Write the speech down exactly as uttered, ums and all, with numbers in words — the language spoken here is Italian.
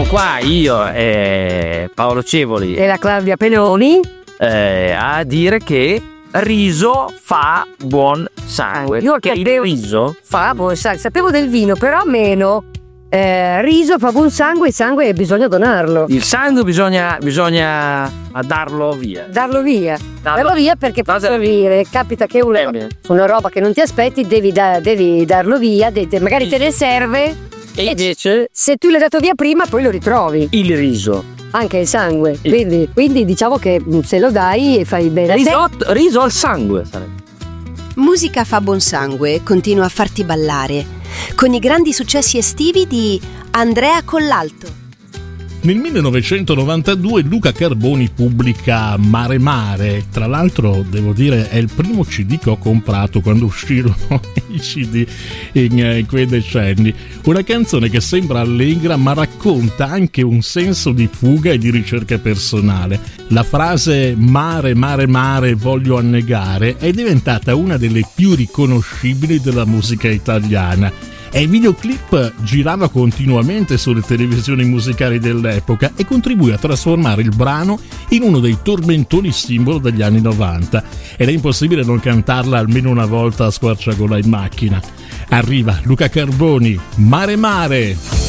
siamo qua io e Paolo Cevoli e la Claudia Peloni eh, a dire che riso fa buon sangue. Io che il riso fa buon sangue. Sapevo del vino, però meno. Eh, riso fa buon sangue, il sangue bisogna donarlo. Il sangue bisogna bisogna darlo via. Darlo via. Darlo, darlo via perché posso dire, capita che una, eh, una roba che non ti aspetti devi, da, devi darlo via, de, de, magari te ne serve. E invece se tu l'hai dato via prima poi lo ritrovi. Il riso. Anche il sangue. Il... Quindi, quindi diciamo che se lo dai e fai bene. Risotto, riso al sangue sarebbe. Musica fa buon sangue, continua a farti ballare, con i grandi successi estivi di Andrea Collalto. Nel millenovecentonovantadue Luca Carboni pubblica Mare Mare, tra l'altro devo dire è il primo C D che ho comprato quando uscirono i C D in, in quei decenni, una canzone che sembra allegra ma racconta anche un senso di fuga e di ricerca personale. La frase mare mare mare voglio annegare è diventata una delle più riconoscibili della musica italiana. E il videoclip girava continuamente sulle televisioni musicali dell'epoca e contribuì a trasformare il brano in uno dei tormentoni simbolo degli anni novanta. Ed è impossibile non cantarla almeno una volta a squarciagola in macchina. Arriva Luca Carboni, Mare Mare!